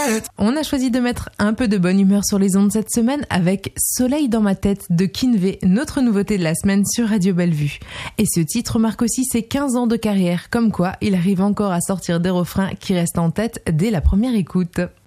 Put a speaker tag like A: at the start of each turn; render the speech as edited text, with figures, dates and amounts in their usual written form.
A: On a choisi de mettre un peu de bonne humeur sur les ondes cette semaine avec Soleil dans ma tête de Kinvé, notre nouveauté de la semaine sur Radio Bellevue. Et ce titre marque aussi ses 15 ans de carrière, comme quoi il arrive encore à sortir des refrains qui restent en tête dès la première écoute.